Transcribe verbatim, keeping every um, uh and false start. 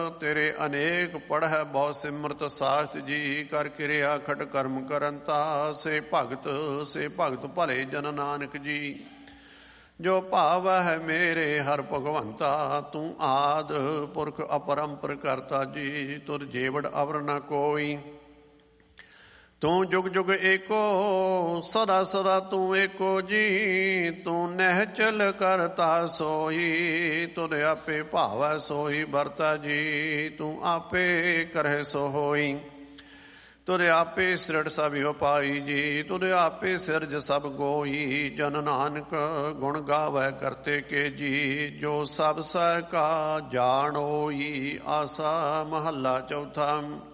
ਤੇਰੇ ਅਨੇਕ ਪੜ੍ਹੈ ਬਹੁ ਸਿਮਰਤ ਸਾਖਤ ਜੀ। ਕਰ ਕਿਰਿਆ ਖਟ ਕਰਮ ਕਰੰਤਾ, ਸੇ ਭਗਤ ਸੇ ਭਗਤ ਭਲੇ ਜਨ ਨਾਨਕ ਜੀ। ਜੋ ਭਾਵ ਹੈ ਮੇਰੇ ਹਰ ਭਗਵੰਤਾ, ਤੂੰ ਆਦ ਪੁਰਖ ਅਪਰੰਪਰ ਕਰਤਾ ਜੀ। ਤੁਰ ਜੇਵੜ ਅਵਰ ਨ ਕੋਈ, ਤੂੰ ਜੁਗ ਜੁਗ ਏਕੋ, ਸਦਾ ਸਦਾ ਤੂੰ ਏਕੋ ਜੀ। ਤੂੰ ਨਹਿਚਲ ਕਰਤਾ ਸੋਈ, ਤੁਧ ਆਪੇ ਭਾਵੈ ਸੋਈ ਵਰਤਾ ਜੀ। ਤੂੰ ਆਪੇ ਕਰਹਿ ਸੋ ਹੋਈ, ਤੁਧ ਆਪੇ ਸਿਰੜ ਸਭ ਉਪਾਈ ਜੀ। ਤੁਧ ਆਪੇ ਸਿਰਜ ਸਭ ਗੋਈ, ਜਨ ਨਾਨਕ ਗੁਣ ਗਾਵੈ ਕਰਤੇ ਕੇ ਜੀ। ਜੋ ਸਭ ਸਹਿ ਕਾ ਜਾਣੋਈ, ਆਸਾ ਮਹੱਲਾ ਚੌਥਾ।